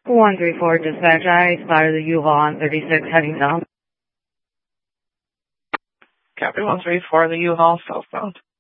134 dispatch, I spotted the U-Haul on 36 heading south. Copy 134, the U-Haul southbound.